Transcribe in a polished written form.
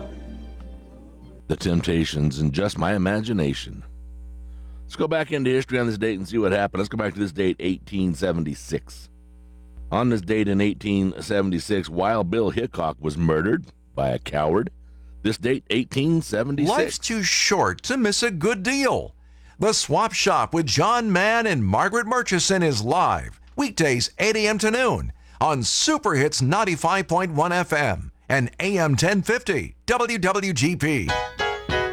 The Temptations and Just My Imagination. Let's go back into history on this date and see what happened. Let's go back to this date, 1876. On this date in 1876, Wild Bill Hickok was murdered by a coward. This date, 1876. Life's too short to miss a good deal. The Swap Shop with John Mann and Margaret Murchison is live, weekdays 8 a.m. to noon on Super Hits 95.1 FM and AM 1050 WWGP.